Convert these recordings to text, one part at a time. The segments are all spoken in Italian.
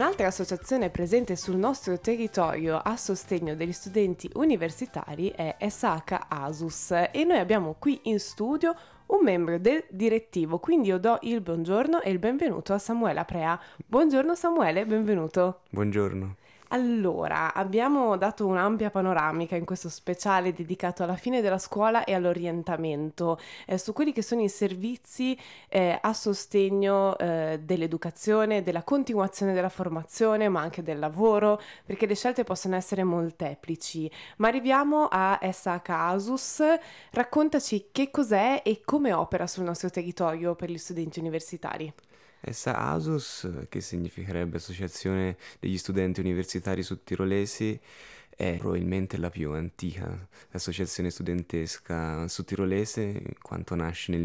un'altra associazione presente sul nostro territorio a sostegno degli studenti universitari è ESACA ASUS e noi abbiamo qui in studio un membro del direttivo, quindi io do il buongiorno e il benvenuto a Samuele Aprea. Buongiorno Samuele, benvenuto. Buongiorno. Allora, abbiamo dato un'ampia panoramica in questo speciale dedicato alla fine della scuola e all'orientamento, su quelli che sono i servizi a sostegno dell'educazione, della continuazione della formazione, ma anche del lavoro, perché le scelte possono essere molteplici. Ma arriviamo a SH Asus, raccontaci che cos'è e come opera sul nostro territorio per gli studenti universitari. Essa ASUS, che significherebbe Associazione degli Studenti Universitari Sudtirolesi, è probabilmente la più antica associazione studentesca sudtirolese, in quanto nasce nel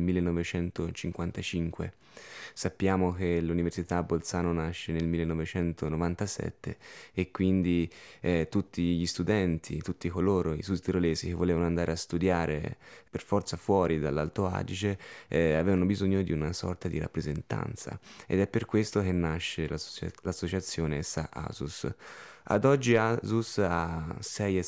1955. Sappiamo che l'Università Bolzano nasce nel 1997 e quindi tutti gli studenti, tutti coloro, i sudtirolesi che volevano andare a studiare per forza fuori dall'Alto Adige, avevano bisogno di una sorta di rappresentanza ed è per questo che nasce l'associazione essa ASUS. Ad oggi ASUS ha sei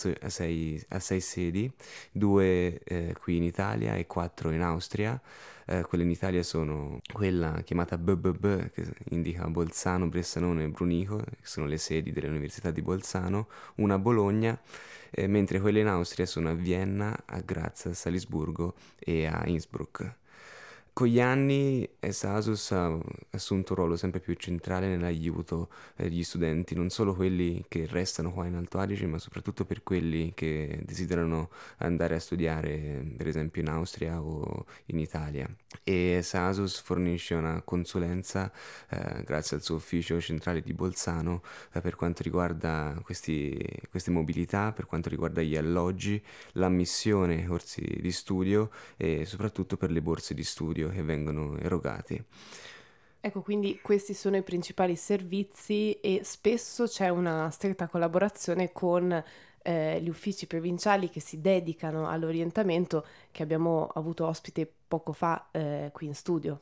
sedi, due qui in Italia e quattro in Austria. Quelle in Italia sono quella chiamata BBB, che indica Bolzano, Bressanone e Brunico, che sono le sedi delle università di Bolzano, una a Bologna, mentre quelle in Austria sono a Vienna, a Graz, a Salisburgo e a Innsbruck. Con gli anni ESASUS ha assunto un ruolo sempre più centrale nell'aiuto degli studenti, non solo quelli che restano qua in Alto Adige, ma soprattutto per quelli che desiderano andare a studiare, per esempio in Austria o in Italia. E ESASUS fornisce una consulenza, grazie al suo ufficio centrale di Bolzano, per quanto riguarda queste mobilità, per quanto riguarda gli alloggi, l'ammissione ai corsi di studio e soprattutto per le borse di studio che vengono erogati. Ecco, quindi questi sono i principali servizi e spesso c'è una stretta collaborazione con gli uffici provinciali che si dedicano all'orientamento che abbiamo avuto ospite poco fa qui in studio.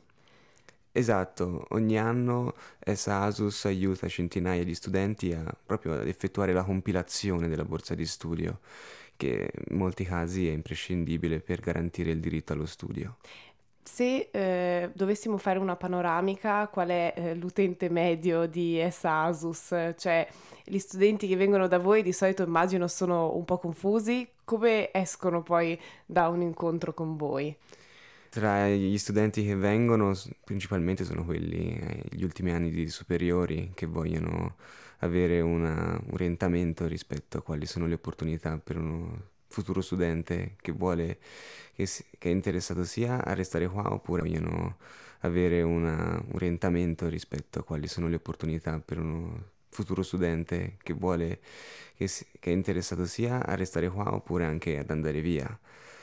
Esatto, ogni anno ESASUS aiuta centinaia di studenti proprio ad effettuare la compilazione della borsa di studio, che in molti casi è imprescindibile per garantire il diritto allo studio. Se dovessimo fare una panoramica, qual è l'utente medio di ESASUS? Cioè, gli studenti che vengono da voi di solito immagino sono un po' confusi, come escono poi da un incontro con voi? Tra gli studenti che vengono, principalmente sono quelli agli ultimi anni di superiori che vogliono avere un orientamento rispetto a quali sono le opportunità per uno futuro studente che vuole, che è interessato sia a restare qua oppure vogliono avere un orientamento rispetto a quali sono le opportunità per uno futuro studente che vuole, che è interessato sia a restare qua oppure anche ad andare via.